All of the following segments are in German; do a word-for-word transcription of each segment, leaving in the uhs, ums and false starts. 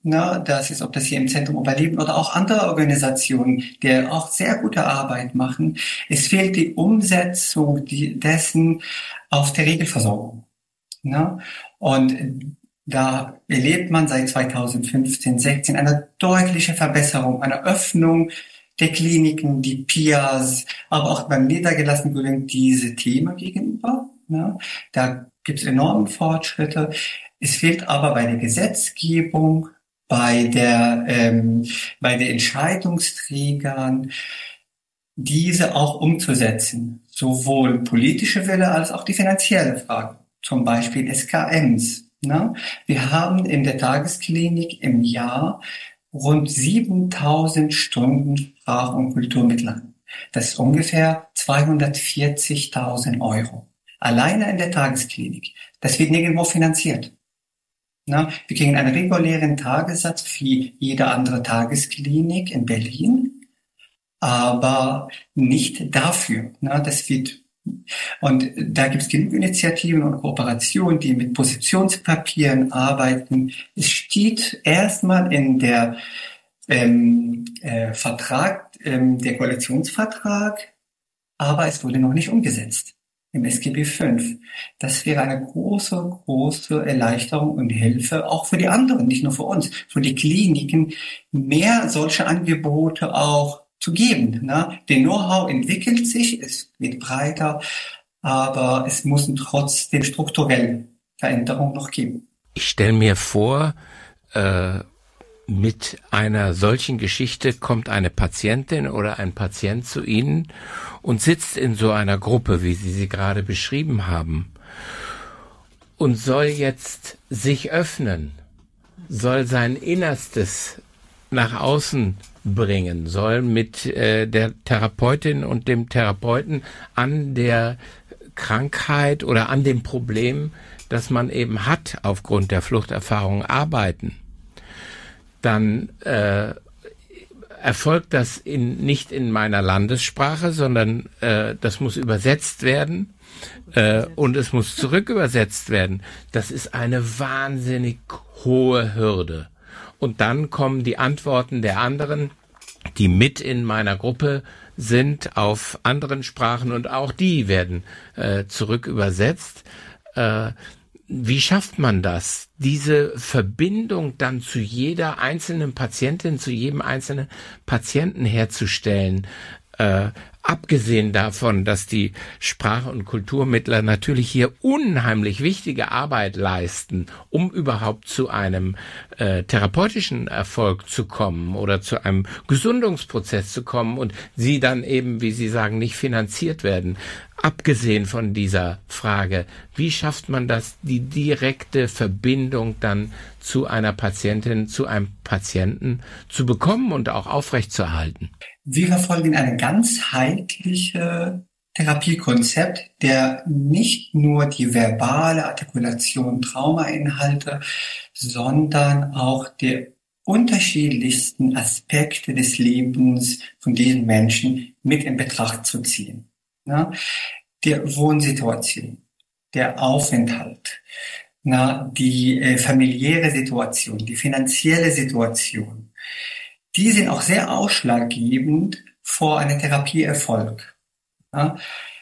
Ne? Das ist, ob das hier im Zentrum Überleben oder auch andere Organisationen, die auch sehr gute Arbeit machen. Es fehlt die Umsetzung dessen auf der Regelversorgung. Ne? Und da erlebt man seit zweitausendfünfzehn, sechzehn eine deutliche Verbesserung, eine Öffnung der Kliniken, die P I As, aber auch beim niedergelassenen Grünen diese Themen gegenüber. Ne? Da gibt es enorme Fortschritte. Es fehlt aber bei der Gesetzgebung, bei der, ähm, bei den Entscheidungsträgern, diese auch umzusetzen. Sowohl politische Wille als auch die finanzielle Frage. Zum Beispiel S K Ms. Ne? Wir haben in der Tagesklinik im Jahr rund siebentausend Stunden Sprach- und Kulturmittler. Das ist ungefähr zweihundertvierzigtausend Euro. Alleine in der Tagesklinik. Das wird nirgendwo finanziert. Na, wir kriegen einen regulären Tagessatz wie jede andere Tagesklinik in Berlin, aber nicht dafür. Na, das wird, und da gibt es genug Initiativen und Kooperationen, die mit Positionspapieren arbeiten. Es steht erstmal in der ähm, äh, Vertrag, ähm, der Koalitionsvertrag, aber es wurde noch nicht umgesetzt. Im S G B fünf. Das wäre eine große, große Erleichterung und Hilfe, auch für die anderen, nicht nur für uns, für die Kliniken, mehr solche Angebote auch zu geben. Ne? Der Know-how entwickelt sich, es wird breiter, aber es müssen trotzdem strukturelle Veränderungen noch geben. Ich stelle mir vor, äh, mit einer solchen Geschichte kommt eine Patientin oder ein Patient zu Ihnen und sitzt in so einer Gruppe, wie Sie sie gerade beschrieben haben, und soll jetzt sich öffnen, soll sein Innerstes nach außen bringen, soll mit äh, der Therapeutin und dem Therapeuten an der Krankheit oder an dem Problem, das man eben hat, aufgrund der Fluchterfahrung arbeiten. Dann äh, erfolgt das in, nicht in meiner Landessprache, sondern äh, das muss übersetzt werden äh, und es muss zurückübersetzt werden. Das ist eine wahnsinnig hohe Hürde. Und dann kommen die Antworten der anderen, die mit in meiner Gruppe sind, auf anderen Sprachen, und auch die werden äh, zurückübersetzt. Äh, Wie schafft man das, diese Verbindung dann zu jeder einzelnen Patientin, zu jedem einzelnen Patienten herzustellen? Äh, abgesehen davon, dass die Sprach- und Kulturmittler natürlich hier unheimlich wichtige Arbeit leisten, um überhaupt zu einem äh, therapeutischen Erfolg zu kommen oder zu einem Gesundungsprozess zu kommen und sie dann eben, wie Sie sagen, nicht finanziert werden. Abgesehen von dieser Frage, wie schafft man das, die direkte Verbindung dann zu einer Patientin, zu einem Patienten zu bekommen und auch aufrechtzuerhalten? Wir verfolgen ein ganzheitliches Therapiekonzept, der nicht nur die verbale Artikulation, Traumainhalte, sondern auch die unterschiedlichsten Aspekte des Lebens von diesen Menschen mit in Betracht zu ziehen. Na, der Wohnsituation, der Aufenthalt, na, die äh, familiäre Situation, die finanzielle Situation, die sind auch sehr ausschlaggebend vor einem Therapieerfolg. Ja?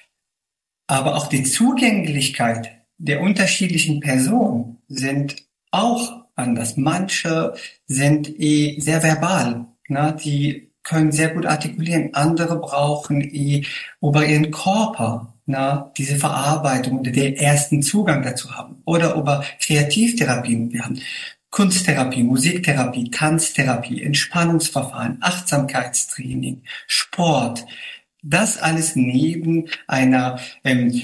Aber auch die Zugänglichkeit der unterschiedlichen Personen sind auch anders. Manche sind eh sehr verbal, na, die können sehr gut artikulieren. Andere brauchen eh über ihren Körper, na, diese Verarbeitung oder den ersten Zugang dazu haben. Oder über Kreativtherapien. Wir haben Kunsttherapie, Musiktherapie, Tanztherapie, Entspannungsverfahren, Achtsamkeitstraining, Sport. Das alles neben einer ähm,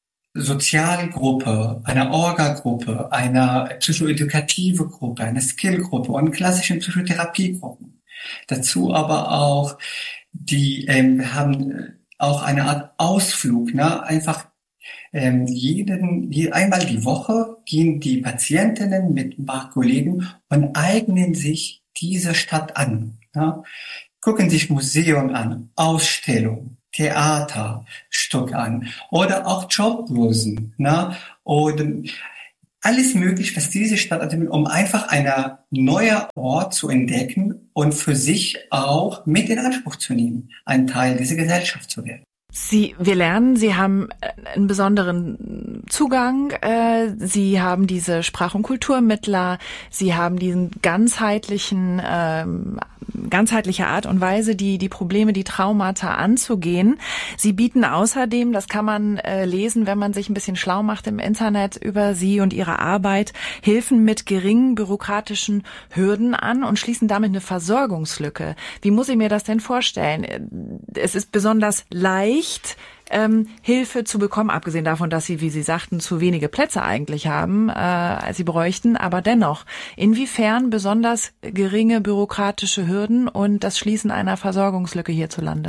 Sozialgruppe, einer Orga-Gruppe, einer psychoedukative Gruppe, einer Skillgruppe und klassischen Psychotherapiegruppen. Dazu aber auch die, ähm, wir haben auch eine Art Ausflug, ne? Einfach ähm, jeden, je, einmal die Woche gehen die Patientinnen mit ein paar Kollegen und eignen sich diese Stadt an. Ne? Gucken sich Museen an, Ausstellungen, Theaterstück an oder auch Jobbörsen. Ne? Oder alles möglich, was diese Stadt anbietet, um einfach einen neuen Ort zu entdecken und für sich auch mit in Anspruch zu nehmen, ein Teil dieser Gesellschaft zu werden. Sie, wir lernen, Sie haben einen besonderen Zugang, äh, Sie haben diese Sprach- und Kulturmittler, Sie haben diesen ganzheitlichen, ähm, ganzheitliche Art und Weise, die, die Probleme, die Traumata anzugehen. Sie bieten außerdem, das kann man äh, lesen, wenn man sich ein bisschen schlau macht im Internet über Sie und Ihre Arbeit, Hilfen mit geringen bürokratischen Hürden an und schließen damit eine Versorgungslücke. Wie muss ich mir das denn vorstellen? Es ist besonders leicht, Ähm, Hilfe zu bekommen, abgesehen davon, dass sie, wie Sie sagten, zu wenige Plätze eigentlich haben, äh, als sie bräuchten. Aber dennoch, inwiefern besonders geringe bürokratische Hürden und das Schließen einer Versorgungslücke hierzulande?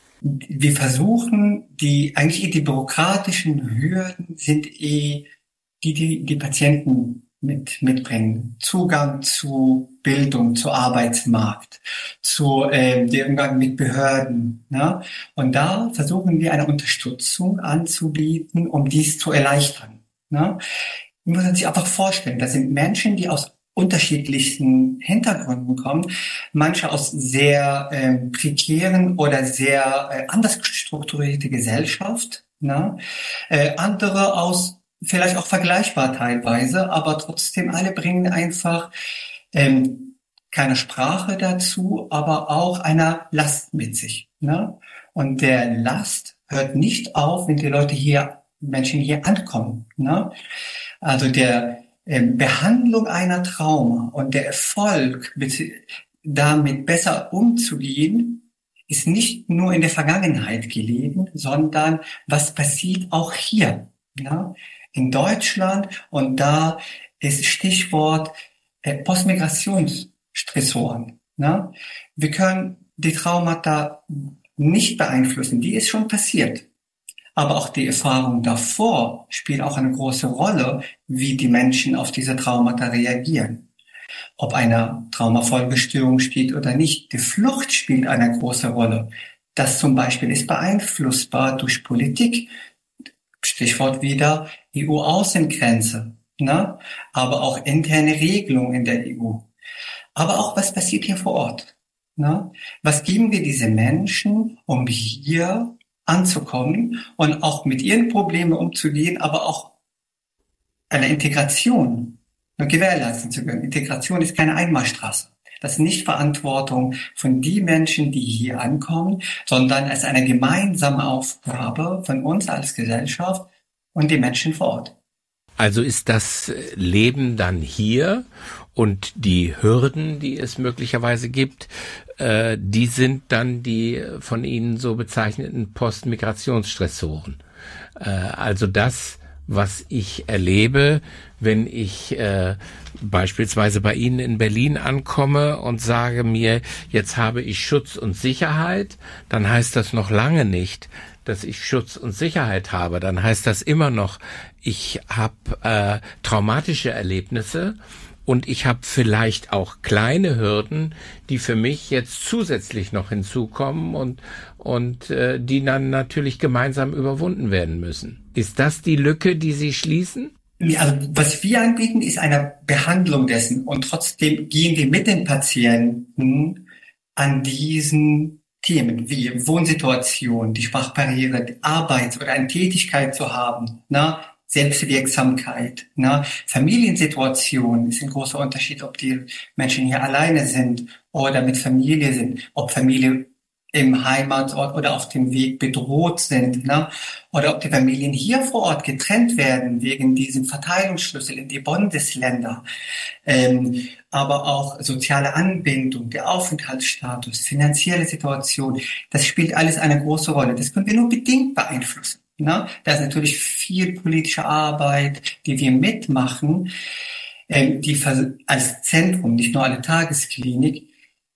Wir versuchen, die eigentlich die bürokratischen Hürden sind eh die, die die Patienten mit mitbringen. Zugang zu Bildung, zu Arbeitsmarkt, zu äh, dem Umgang mit Behörden. Ne? Und da versuchen wir eine Unterstützung anzubieten, um dies zu erleichtern. Ne? Man muss sich einfach vorstellen, das sind Menschen, die aus unterschiedlichsten Hintergründen kommen, manche aus sehr äh, prekären oder sehr äh, anders strukturierte Gesellschaft, ne? äh, andere aus vielleicht auch vergleichbar teilweise, aber trotzdem alle bringen einfach ähm, keine Sprache dazu, aber auch eine Last mit sich. Ne? Und der Last hört nicht auf, wenn die Leute hier, Menschen hier ankommen. Ne? Also der ähm, Behandlung einer Trauma und der Erfolg, mit, damit besser umzugehen, ist nicht nur in der Vergangenheit gelegen, sondern was passiert auch hier. Ne? In Deutschland, und da ist Stichwort äh, Postmigrationsstressoren. Ne? Wir können die Traumata nicht beeinflussen, die ist schon passiert. Aber auch die Erfahrung davor spielt auch eine große Rolle, wie die Menschen auf diese Traumata reagieren. Ob eine Traumafolgestörung steht oder nicht, die Flucht spielt eine große Rolle. Das zum Beispiel ist beeinflussbar durch Politik. Stichwort wieder E U-Außengrenze, ne? Aber auch interne Regelungen in der E U. Aber auch, was passiert hier vor Ort? Ne? Was geben wir diese Menschen, um hier anzukommen und auch mit ihren Problemen umzugehen, aber auch eine Integration gewährleisten zu können. Integration ist keine Einbahnstraße. Das ist nicht Verantwortung von den Menschen, die hier ankommen, sondern es ist eine gemeinsame Aufgabe von uns als Gesellschaft und den Menschen vor Ort. Also ist das Leben dann hier und die Hürden, die es möglicherweise gibt, äh, die sind dann die von Ihnen so bezeichneten Postmigrationsstressoren. Äh, also das, was ich erlebe, wenn ich äh, beispielsweise bei Ihnen in Berlin ankomme und sage mir, jetzt habe ich Schutz und Sicherheit, dann heißt das noch lange nicht, dass ich Schutz und Sicherheit habe. Dann heißt das immer noch, ich habe äh, traumatische Erlebnisse und ich habe vielleicht auch kleine Hürden, die für mich jetzt zusätzlich noch hinzukommen und und äh, die dann natürlich gemeinsam überwunden werden müssen. Ist das die Lücke, die Sie schließen? Also was wir anbieten, ist eine Behandlung dessen und trotzdem gehen wir mit den Patienten an diesen Themen wie Wohnsituation, die Sprachbarriere, die Arbeit oder eine Tätigkeit zu haben, ne? Selbstwirksamkeit, ne? Familiensituation ist ein großer Unterschied, ob die Menschen hier alleine sind oder mit Familie sind, ob Familie im Heimatort oder auf dem Weg bedroht sind, ne? Oder ob die Familien hier vor Ort getrennt werden wegen diesem Verteilungsschlüssel in die Bundesländer. Ähm, aber auch soziale Anbindung, der Aufenthaltsstatus, finanzielle Situation, das spielt alles eine große Rolle. Das können wir nur bedingt beeinflussen. Ne? Da ist natürlich viel politische Arbeit, die wir mitmachen, ähm, die als Zentrum, nicht nur eine Tagesklinik.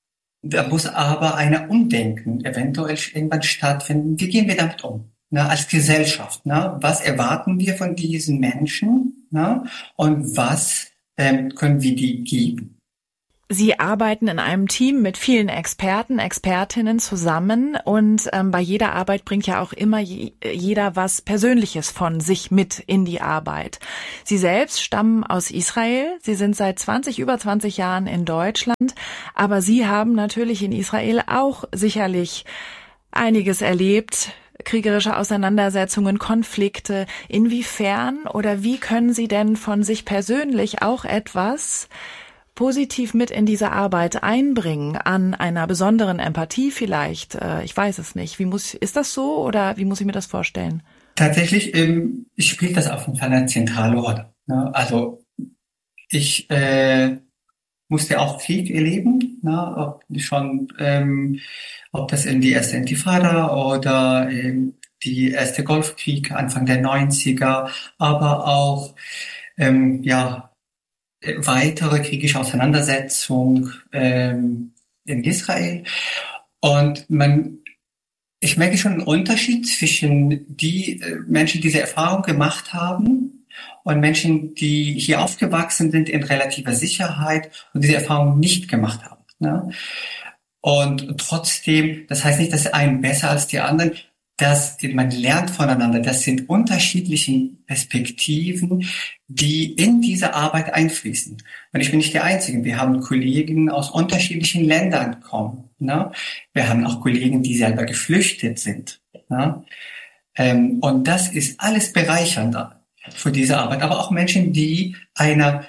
Da muss aber eine Umdenken eventuell irgendwann stattfinden. Wie gehen wir damit um? Ne, als Gesellschaft, ne? Was erwarten wir von diesen Menschen, ne? Und was ähm, können wir die geben? Sie arbeiten in einem Team mit vielen Experten, Expertinnen zusammen und ähm, bei jeder Arbeit bringt ja auch immer je, jeder was Persönliches von sich mit in die Arbeit. Sie selbst stammen aus Israel, Sie sind seit zwanzig, über zwanzig Jahren in Deutschland, aber Sie haben natürlich in Israel auch sicherlich einiges erlebt, kriegerische Auseinandersetzungen, Konflikte. Inwiefern oder wie können Sie denn von sich persönlich auch etwas positiv mit in diese Arbeit einbringen, an einer besonderen Empathie vielleicht? Ich weiß es nicht. Wie muss, ist das so oder wie muss ich mir das vorstellen? Tatsächlich ähm, spielt das auf jeden Fall eine zentrale Rolle. Ne? Also ich äh, musste auch Krieg erleben, ne? Ob schon, ähm, ob das in die erste Intifada oder ähm, die erste Golfkrieg Anfang der neunziger, aber auch ähm, ja weitere kriegische Auseinandersetzung ähm, in Israel. Und man, ich merke schon einen Unterschied zwischen die äh, Menschen, die diese Erfahrung gemacht haben und Menschen, die hier aufgewachsen sind in relativer Sicherheit und diese Erfahrung nicht gemacht haben. Ne? Und trotzdem, das heißt nicht, dass der eine besser als die anderen, dass man lernt voneinander. Das sind unterschiedliche Perspektiven, die in diese Arbeit einfließen. Und ich bin nicht der Einzige. Wir haben Kollegen aus unterschiedlichen Ländern kommen. Ne? Wir haben auch Kollegen, die selber geflüchtet sind. Ne? Ähm, und das ist alles bereichernder für diese Arbeit. Aber auch Menschen, die ein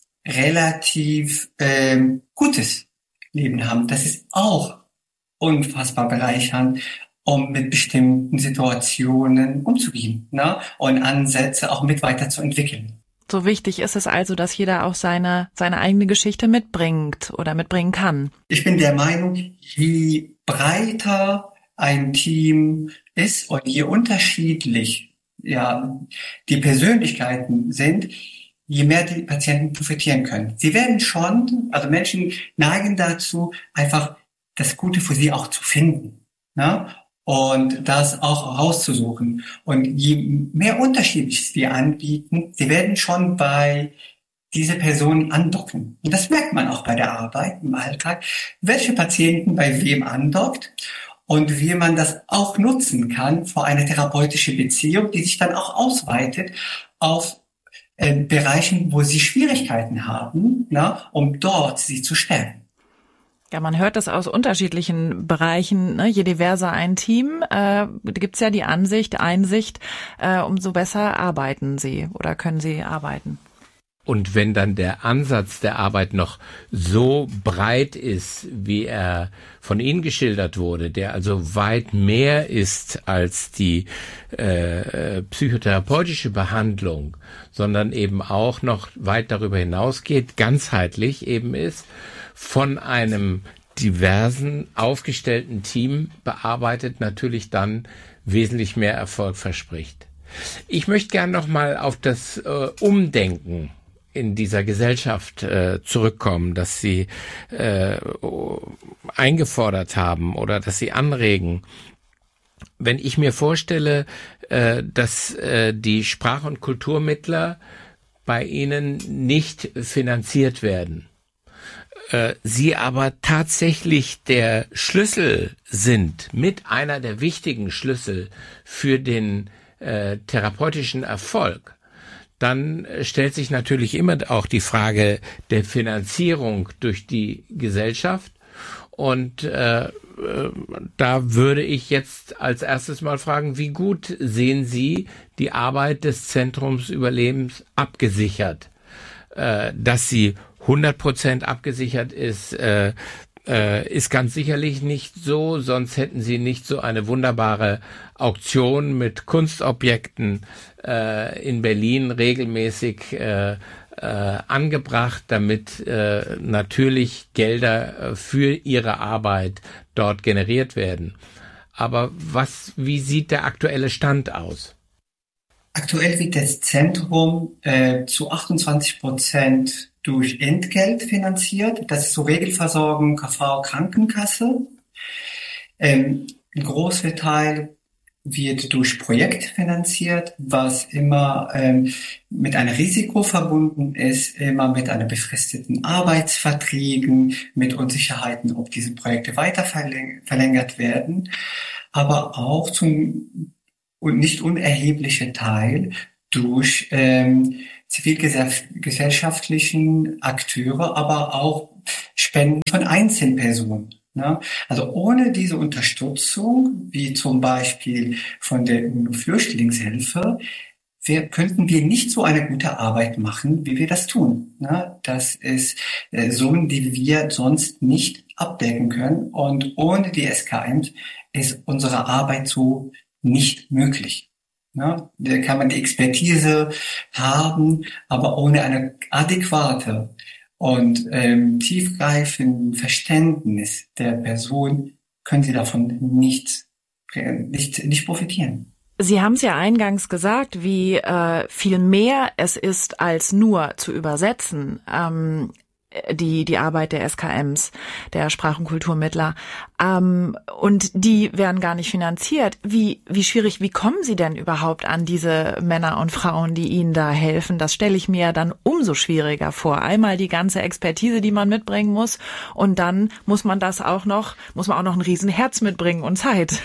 relativ ähm, gutes Leben haben. Das ist auch unfassbar bereichernd, um mit bestimmten Situationen umzugehen, ne? Und Ansätze auch mit weiterzuentwickeln. So wichtig ist es also, dass jeder auch seine, seine eigene Geschichte mitbringt oder mitbringen kann. Ich bin der Meinung, je breiter ein Team ist und je unterschiedlich, ja, die Persönlichkeiten sind, je mehr die Patienten profitieren können. Sie werden schon, also Menschen neigen dazu, einfach das Gute für sie auch zu finden, ne? Und das auch rauszusuchen. Und je mehr Unterschiedliches wir anbieten, sie werden schon bei diese Personen andocken. Und das merkt man auch bei der Arbeit im Alltag, welche Patienten bei wem andockt und wie man das auch nutzen kann für eine therapeutische Beziehung, die sich dann auch ausweitet auf äh, Bereichen, wo sie Schwierigkeiten haben, na, um dort sie zu stärken. Ja, man hört das aus unterschiedlichen Bereichen, ne? Je diverser ein Team, äh, gibt's ja die Ansicht, Einsicht, äh, umso besser arbeiten sie oder können sie arbeiten. Und wenn dann der Ansatz der Arbeit noch so breit ist, wie er von Ihnen geschildert wurde, der also weit mehr ist als die äh, psychotherapeutische Behandlung, sondern eben auch noch weit darüber hinausgeht, ganzheitlich eben ist, von einem diversen, aufgestellten Team bearbeitet, natürlich dann wesentlich mehr Erfolg verspricht. Ich möchte gern noch mal auf das äh, Umdenken in dieser Gesellschaft äh, zurückkommen, dass Sie äh, eingefordert haben oder dass Sie anregen. Wenn ich mir vorstelle, äh, dass äh, die Sprach- und Kulturmittler bei Ihnen nicht finanziert werden, Sie aber tatsächlich der Schlüssel sind, mit einer der wichtigen Schlüssel für den äh, therapeutischen Erfolg, dann stellt sich natürlich immer auch die Frage der Finanzierung durch die Gesellschaft. Und äh, da würde ich jetzt als erstes mal fragen, wie gut sehen Sie die Arbeit des Zentrums Überlebens abgesichert, äh, dass sie hundert Prozent abgesichert ist, äh, äh, ist ganz sicherlich nicht so, sonst hätten sie nicht so eine wunderbare Auktion mit Kunstobjekten äh, in Berlin regelmäßig äh, äh, angebracht, damit äh, natürlich Gelder für ihre Arbeit dort generiert werden. Aber was, wie sieht der aktuelle Stand aus? Aktuell wird das Zentrum äh, zu achtundzwanzig Prozent durch Entgelt finanziert. Das ist so Regelversorgung, K V, Krankenkasse. Ähm, ein großer Teil wird durch Projekte finanziert, was immer ähm, mit einem Risiko verbunden ist, immer mit einer befristeten Arbeitsverträgen, mit Unsicherheiten, ob diese Projekte weiter verläng- verlängert werden, aber auch zum und nicht unerhebliche Teil durch ähm, zivilgesellschaftlichen Akteure, aber auch Spenden von Einzelpersonen. Ne? Also ohne diese Unterstützung, wie zum Beispiel von der U N O-Flüchtlingshilfe, wir, könnten wir nicht so eine gute Arbeit machen, wie wir das tun. Ne? Das ist äh, Summen, die wir sonst nicht abdecken können. Und ohne die S K Ms ist unsere Arbeit so nicht möglich. Ne? Da kann man die Expertise haben, aber ohne eine adäquate und ähm, tiefgreifenden Verständnis der Person können Sie davon nicht, nicht, nicht profitieren. Sie haben es ja eingangs gesagt, wie äh, viel mehr es ist, als nur zu übersetzen, ähm, die die Arbeit der S K Ms, der Sprach- und Kulturmittler. Ähm, und die werden gar nicht finanziert. Wie wie schwierig, wie kommen Sie denn überhaupt an diese Männer und Frauen, die Ihnen da helfen? Das stelle ich mir dann umso schwieriger vor. Einmal die ganze Expertise, die man mitbringen muss, und dann muss man das auch noch, muss man auch noch ein Riesenherz mitbringen und Zeit.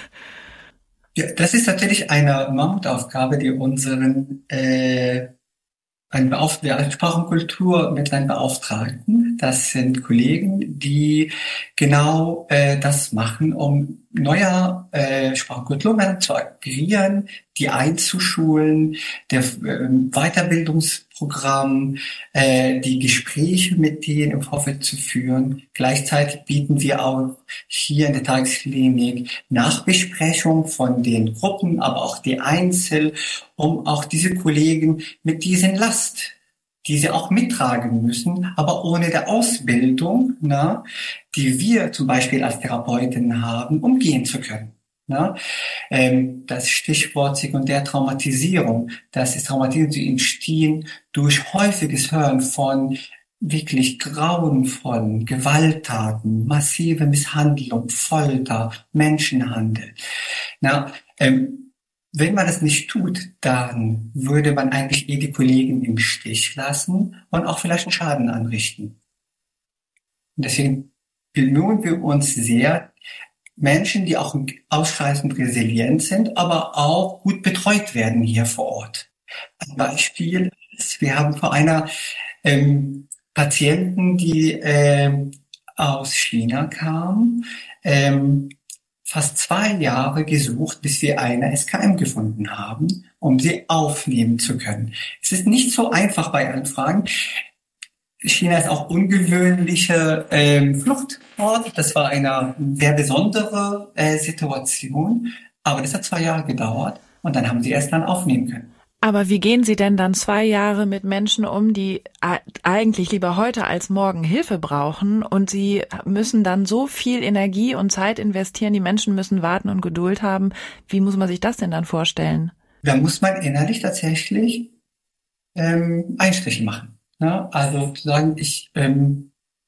Ja, das ist natürlich eine Mammutaufgabe, die unseren äh, ein Beauf- wir als Sprach- und Kultur mit einem Beauftragten, das sind Kollegen, die genau äh, das machen, um neue äh, Sprach- und Kulturmänner zu akquirieren, die einzuschulen, der äh, Weiterbildungsprogramm, äh, die Gespräche mit denen im Vorfeld zu führen. Gleichzeitig bieten wir auch hier in der Tagesklinik Nachbesprechung von den Gruppen, aber auch die Einzel, um auch diese Kollegen mit diesen Last, die sie auch mittragen müssen, aber ohne der Ausbildung, na, die wir zum Beispiel als Therapeuten haben, umgehen zu können. Na, ähm, das Stichwort Sekundärtraumatisierung, das ist Traumatisierung, die entstehen durch häufiges Hören von wirklich grauenvollen Gewalttaten, massive Misshandlung, Folter, Menschenhandel. Na, ähm, wenn man das nicht tut, dann würde man eigentlich eh die Kollegen im Stich lassen und auch vielleicht einen Schaden anrichten. Und deswegen bemühen wir uns sehr, Menschen, die auch ausreichend resilient sind, aber auch gut betreut werden hier vor Ort. Ein Beispiel ist, wir haben vor einer ähm, Patienten, die ähm, aus China kam, ähm, fast zwei Jahre gesucht, bis wir eine S K M gefunden haben, um sie aufnehmen zu können. Es ist nicht so einfach bei Anfragen. China ist auch ungewöhnliche ähm, Fluchtort. Das war eine sehr besondere äh, Situation. Aber das hat zwei Jahre gedauert und dann haben sie erst dann aufnehmen können. Aber wie gehen Sie denn dann zwei Jahre mit Menschen um, die eigentlich lieber heute als morgen Hilfe brauchen, und Sie müssen dann so viel Energie und Zeit investieren, die Menschen müssen warten und Geduld haben. Wie muss man sich das denn dann vorstellen? Da muss man innerlich tatsächlich ähm, Einstriche machen. Ja, also zu sagen, ich, ähm,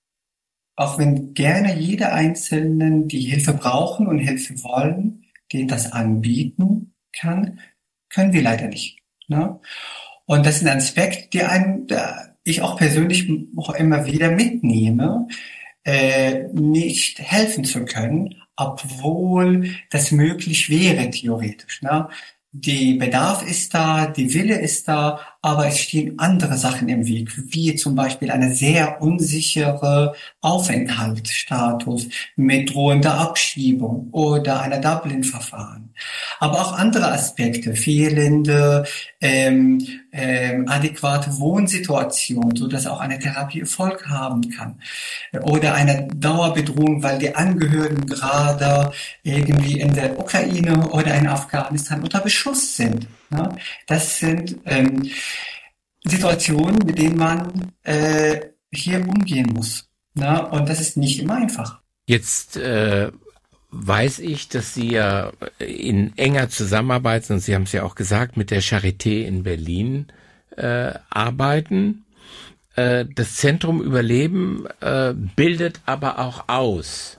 auch wenn gerne jede Einzelnen, die Hilfe brauchen und Hilfe wollen, denen das anbieten kann, können wir leider nicht. Ne? Und das ist ein Aspekt, der einen, der ich auch persönlich auch immer wieder mitnehme, äh, nicht helfen zu können, obwohl das möglich wäre theoretisch. Ne? Die Bedarf ist da, die Wille ist da, aber es stehen andere Sachen im Weg, wie zum Beispiel eine sehr unsichere Aufenthaltsstatus mit drohender Abschiebung oder einer Dublin-Verfahren. Aber auch andere Aspekte, fehlende ähm, ähm, adäquate Wohnsituation, so dass auch eine Therapie Erfolg haben kann. Oder eine Dauerbedrohung, weil die Angehörigen gerade irgendwie in der Ukraine oder in Afghanistan unter Beschuss sind. Ne? Das sind ähm, Situationen, mit denen man äh, hier umgehen muss. Ne? Und das ist nicht immer einfach. Jetzt äh, weiß ich, dass Sie ja in enger Zusammenarbeit, und Sie haben es ja auch gesagt, mit der Charité in Berlin äh, arbeiten. Äh, das Zentrum Überleben äh, bildet aber auch aus.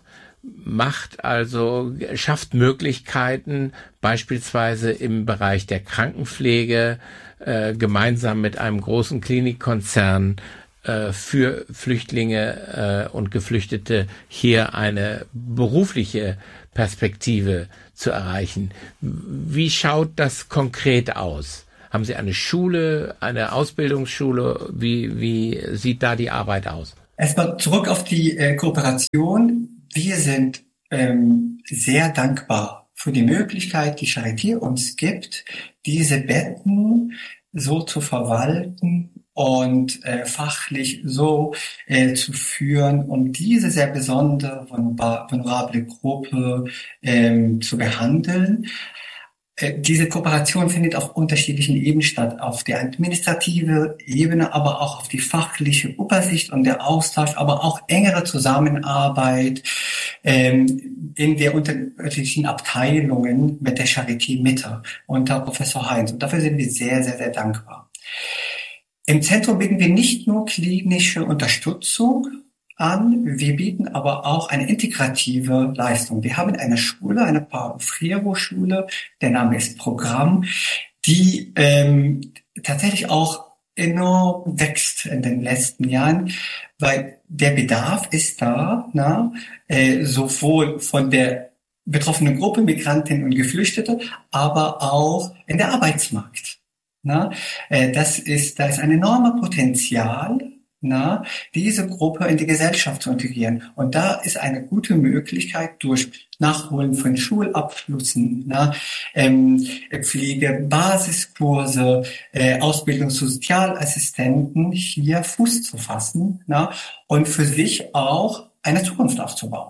macht also, schafft Möglichkeiten, beispielsweise im Bereich der Krankenpflege, äh, gemeinsam mit einem großen Klinikkonzern äh, für Flüchtlinge äh, und Geflüchtete hier eine berufliche Perspektive zu erreichen. Wie schaut das konkret aus? Haben Sie eine Schule, eine Ausbildungsschule? Wie, wie sieht da die Arbeit aus? Erstmal zurück auf die äh, Kooperation. Wir sind ähm, sehr dankbar für die Möglichkeit, die Charité uns gibt, diese Betten so zu verwalten und äh, fachlich so äh, zu führen, um diese sehr besondere, vulnerable Gruppe ähm, zu behandeln. Diese Kooperation findet auf unterschiedlichen Ebenen statt, auf der administrative Ebene, aber auch auf die fachliche Übersicht und der Austausch, aber auch engere Zusammenarbeit ähm, in der unterschiedlichen Abteilungen mit der Charité Mitte unter Professor Heinz. Und dafür sind wir sehr, sehr, sehr dankbar. Im Zentrum bieten wir nicht nur klinische Unterstützung an, wir bieten aber auch eine integrative Leistung. Wir haben eine Schule, eine Paulo Freire-Schule, der Name ist Programm, die ähm, tatsächlich auch enorm wächst in den letzten Jahren, weil der Bedarf ist da, na, äh, sowohl von der betroffenen Gruppe, Migrantinnen und Geflüchtete, aber auch in der Arbeitsmarkt. Na, äh, das ist, da ist ein enormer Potenzial, na, diese Gruppe in die Gesellschaft zu integrieren. Und da ist eine gute Möglichkeit durch Nachholen von Schulabschlüssen, na, ähm, Pflege, Basiskurse, äh, Ausbildung zu Sozialassistenten hier Fuß zu fassen, na, und für sich auch eine Zukunft aufzubauen.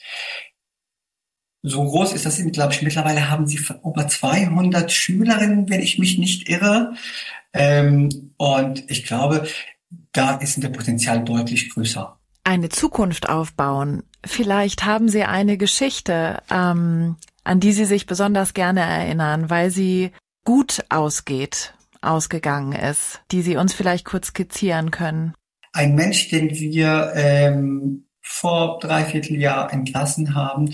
So groß ist das, glaube ich, mittlerweile haben sie über zweihundert Schülerinnen, wenn ich mich nicht irre. Ähm, und ich glaube, da ist der Potenzial deutlich größer. Eine Zukunft aufbauen. Vielleicht haben Sie eine Geschichte, ähm, an die Sie sich besonders gerne erinnern, weil sie gut ausgeht, ausgegangen ist, die Sie uns vielleicht kurz skizzieren können. Ein Mensch, den wir ähm, vor dreiviertel Jahr entlassen haben,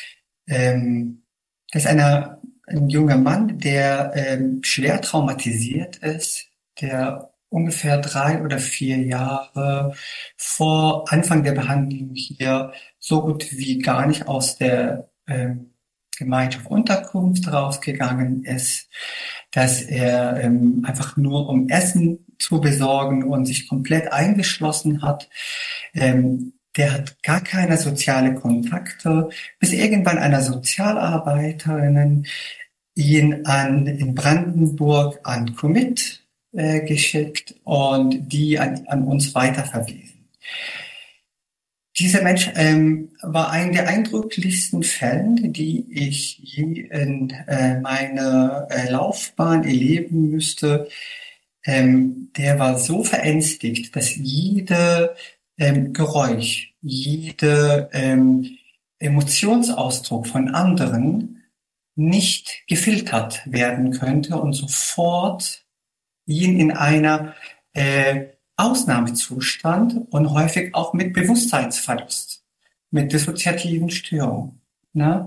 ähm, das ist eine, ein junger Mann, der ähm, schwer traumatisiert ist, der ungefähr drei oder vier Jahre vor Anfang der Behandlung hier so gut wie gar nicht aus der ähm, Gemeinschaft Unterkunft rausgegangen ist, dass er ähm, einfach nur um Essen zu besorgen und sich komplett eingeschlossen hat. Ähm, der hat gar keine soziale Kontakte, bis irgendwann eine Sozialarbeiterin ihn an in Brandenburg an Commit Äh, geschickt und die an, an uns weiterverwiesen. Dieser Mensch ähm, war einer der eindrücklichsten Fällen, die ich je in äh, meiner äh, Laufbahn erleben müsste. Ähm, der war so verängstigt, dass jede ähm, Geräusch, jede ähm, Emotionsausdruck von anderen nicht gefiltert werden könnte und sofort ihn in einer äh, Ausnahmezustand und häufig auch mit Bewusstseinsverlust, mit dissoziativen Störungen. Ne?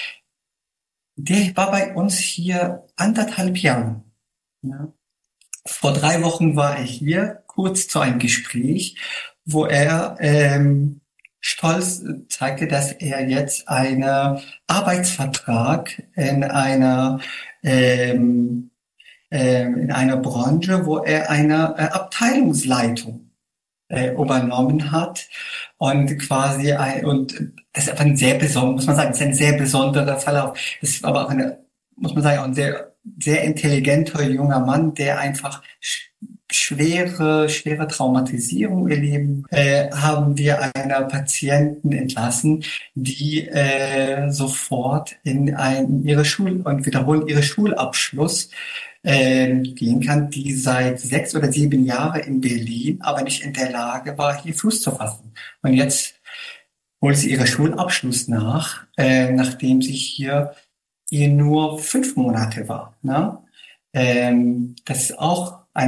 Der war bei uns hier anderthalb Jahre. Ne? Vor drei Wochen war er hier, kurz zu einem Gespräch, wo er ähm, stolz zeigte, dass er jetzt einen Arbeitsvertrag in einer ähm, in einer Branche, wo er eine äh, Abteilungsleitung äh, übernommen hat und quasi ein, und das ist einfach ein sehr besonderer, muss man sagen, das ist ein sehr besonderer Verlauf. Das ist aber auch eine, muss man sagen, auch ein sehr, sehr intelligenter junger Mann, der einfach schwere, schwere Traumatisierung erleben, äh, haben wir einer Patienten entlassen, die äh, sofort in ein, ihre Schul- und wiederholen ihre Schulabschluss äh, gehen kann, die seit sechs oder sieben Jahren in Berlin, aber nicht in der Lage war, hier Fuß zu fassen. Und jetzt holt sie ihre Schulabschluss nach, äh, nachdem sie hier ihr nur fünf Monate war. Ne? Ähm, das ist auch eine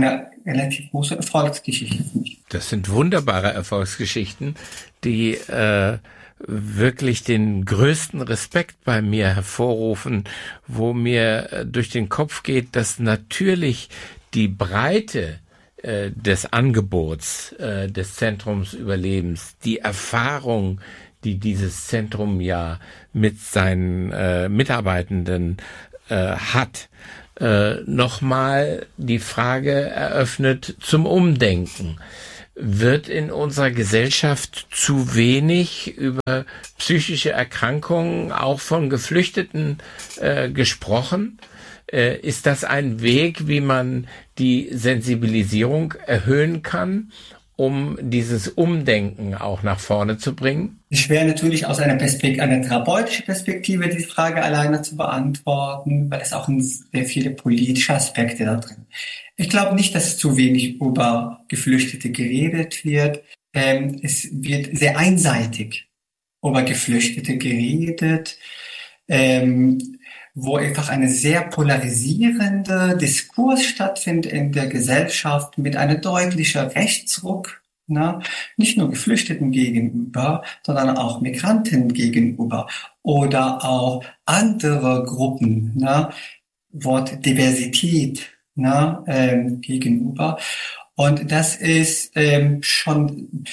relativ große Erfolgsgeschichte. Das sind wunderbare Erfolgsgeschichten, die äh, wirklich den größten Respekt bei mir hervorrufen, wo mir durch den Kopf geht, dass natürlich die Breite äh, des Angebots äh, des Zentrums Überlebens, die Erfahrung, die dieses Zentrum ja mit seinen äh, Mitarbeitenden äh, hat, äh, nochmal die Frage eröffnet zum Umdenken. Wird in unserer Gesellschaft zu wenig über psychische Erkrankungen auch von Geflüchteten äh, gesprochen? Äh, ist das ein Weg, wie man die Sensibilisierung erhöhen kann, um dieses Umdenken auch nach vorne zu bringen? Schwer natürlich aus einer Perspektive, einer therapeutischen Perspektive die Frage alleine zu beantworten, weil es auch sehr viele politische Aspekte da drin. Ich glaube nicht, dass zu wenig über Geflüchtete geredet wird. Ähm, es wird sehr einseitig über Geflüchtete geredet, ähm, wo einfach eine sehr polarisierende Diskurs stattfindet in der Gesellschaft mit einem deutlichen Rechtsruck, ne? Nicht nur Geflüchteten gegenüber, sondern auch Migranten gegenüber oder auch andere Gruppen, ne? Wort Diversität, ne? ähm, gegenüber. Und das ist ähm, schon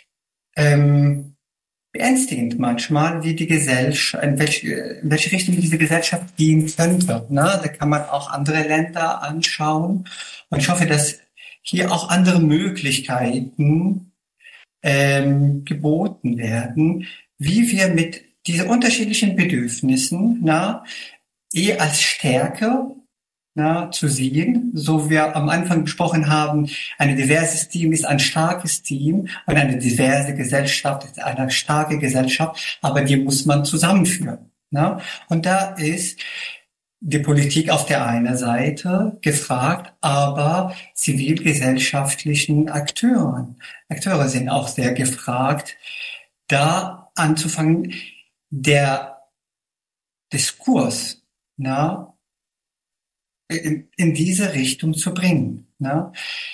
ähm, beängstigend manchmal, wie die Gesellschaft, in welche, in welche Richtung diese Gesellschaft gehen könnte. Ne? Da kann man auch andere Länder anschauen. Und ich hoffe, dass hier auch andere Möglichkeiten ähm, geboten werden, wie wir mit diesen unterschiedlichen Bedürfnissen na, eher als Stärke na, zu sehen, so wie wir am Anfang besprochen haben, ein diverses Team ist ein starkes Team und eine diverse Gesellschaft ist eine starke Gesellschaft, aber die muss man zusammenführen. Na? Und da ist die Politik auf der einen Seite gefragt, aber zivilgesellschaftlichen Akteuren. Akteure sind auch sehr gefragt, da anzufangen, der Diskurs, na, In, in diese Richtung zu bringen. Ne?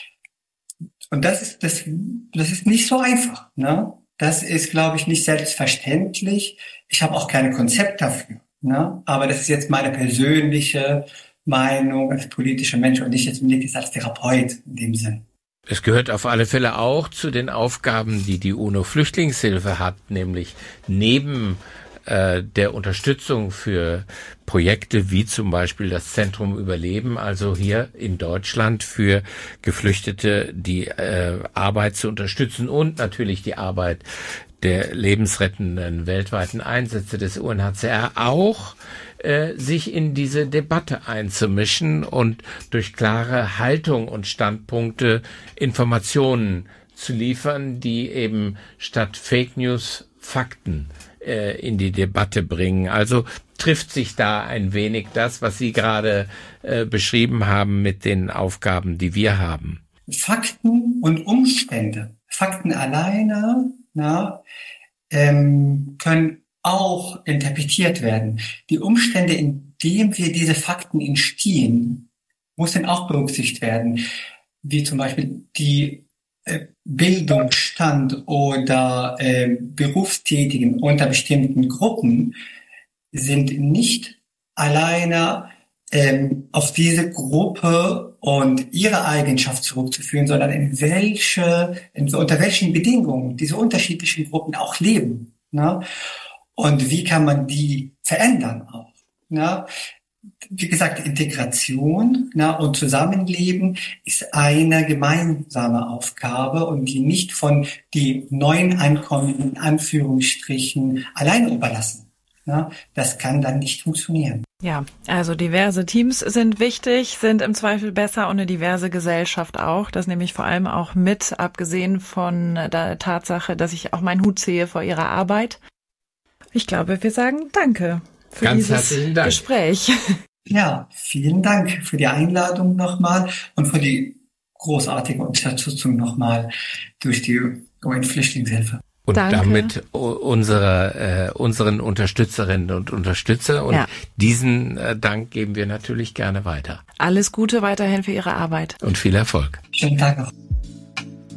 Und das ist, das, das ist nicht so einfach. Ne? Das ist, glaube ich, nicht selbstverständlich. Ich habe auch kein Konzept dafür. Ne? Aber das ist jetzt meine persönliche Meinung als politischer Mensch und nicht jetzt nicht als Therapeut in dem Sinn. Es gehört auf alle Fälle auch zu den Aufgaben, die die UNO-Flüchtlingshilfe hat, nämlich neben der Unterstützung für Projekte wie zum Beispiel das Zentrum Überleben, also hier in Deutschland für Geflüchtete, die äh, Arbeit zu unterstützen und natürlich die Arbeit der lebensrettenden weltweiten Einsätze des U N H C R auch, äh, sich in diese Debatte einzumischen und durch klare Haltung und Standpunkte Informationen zu liefern, die eben statt Fake News Fakten in die Debatte bringen. Also trifft sich da ein wenig das, was Sie gerade äh, beschrieben haben mit den Aufgaben, die wir haben. Fakten und Umstände. Fakten alleine na, ähm, können auch interpretiert werden. Die Umstände, in denen wir diese Fakten entstehen, müssen auch berücksichtigt werden. Wie zum Beispiel die Bildungsstand oder äh, Berufstätigen unter bestimmten Gruppen sind nicht alleine ähm, auf diese Gruppe und ihre Eigenschaft zurückzuführen, sondern in welche, in, unter welchen Bedingungen diese unterschiedlichen Gruppen auch leben. Ne? Und wie kann man die verändern auch. Ne? Wie gesagt, Integration na, und Zusammenleben ist eine gemeinsame Aufgabe und die nicht von die neuen Einkommen in Anführungsstrichen alleine überlassen. Na, das kann dann nicht funktionieren. Ja, also diverse Teams sind wichtig, sind im Zweifel besser und eine diverse Gesellschaft auch. Das nehme ich vor allem auch mit, abgesehen von der Tatsache, dass ich auch meinen Hut ziehe vor Ihrer Arbeit. Ich glaube, wir sagen Danke. Für Ganz dieses herzlichen Dank. Gespräch. Ja, vielen Dank für die Einladung nochmal und für die großartige Unterstützung nochmal durch die U N-Flüchtlingshilfe. Und Danke. damit unsere, äh, unseren Unterstützerinnen und Unterstützer. Und ja. diesen äh, Dank geben wir natürlich gerne weiter. Alles Gute weiterhin für Ihre Arbeit. Und viel Erfolg. Schönen Tag noch.